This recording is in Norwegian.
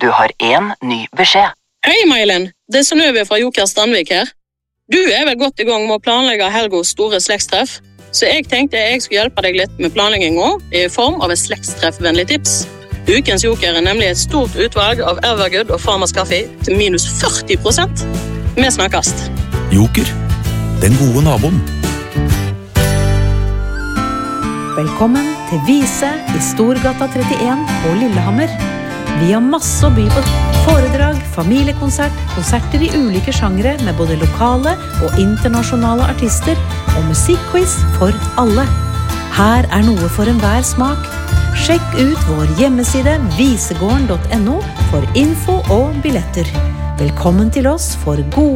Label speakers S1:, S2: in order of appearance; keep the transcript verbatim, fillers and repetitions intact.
S1: Du har en ny beskjed.
S2: Hei, Mailen. Det er Synnøve fra Joker Strandvik her. Du er vel godt i gang med å planlegge Helgos store slektstreff, så jeg tenkte jeg skulle hjelpe deg litt med planleggingen i form av et slektstreffvennlig tips. Ukens Joker er nemlig et stort utvalg av Evergood og Farmers Kaffe til minus førti prosent. Vi snakkes.
S3: Joker, den gode naboen.
S4: Velkommen til Vise i Storgata trettien på Lillehammer. Vi har masse å by på. Foredrag, familiekonsert, konserter i ulike sjangre med både lokale og internasjonale artister og musikkquiz for alle. Her er noe for enhver smak. Sjekk ut vår hjemmeside visegården punktum no for info og billetter. Velkommen til oss for gode